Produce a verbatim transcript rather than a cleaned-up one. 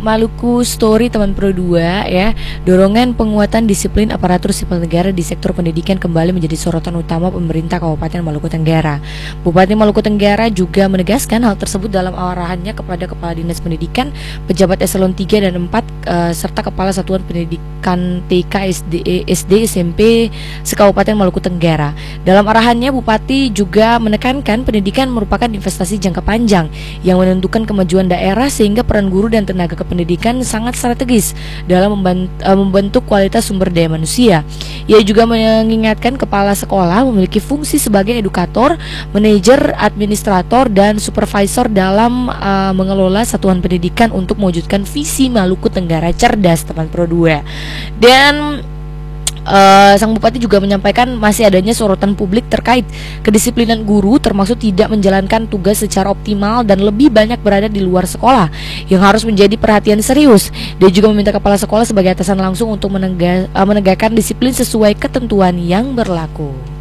Maluku Story teman Pro dua ya. Dorongan penguatan disiplin aparatur sipil negara di sektor pendidikan kembali menjadi sorotan utama pemerintah Kabupaten Maluku Tenggara. Bupati Maluku Tenggara juga menegaskan hal tersebut dalam arahannya kepada Kepala Dinas Pendidikan, pejabat eselon tiga dan empat uh, serta Kepala Satuan Pendidikan T K, S D, S D, S M P se-Kabupaten Maluku Tenggara. Dalam arahannya, Bupati juga menekankan pendidikan merupakan investasi jangka panjang yang menentukan kemajuan daerah, sehingga peran guru dan tenaga kependidikan sangat strategis dalam membentuk kualitas sumber daya manusia. Ia juga mengingatkan kepala sekolah memiliki fungsi sebagai edukator, manajer, administrator, dan supervisor dalam uh, mengelola satuan pendidikan untuk mewujudkan visi Maluku Tenggara cerdas teman Pro dua. Dan Uh, sang bupati juga menyampaikan masih adanya sorotan publik terkait kedisiplinan guru, termasuk tidak menjalankan tugas secara optimal dan lebih banyak berada di luar sekolah, yang harus menjadi perhatian serius. Dia juga meminta kepala sekolah sebagai atasan langsung untuk menegak, uh, menegakkan disiplin sesuai ketentuan yang berlaku.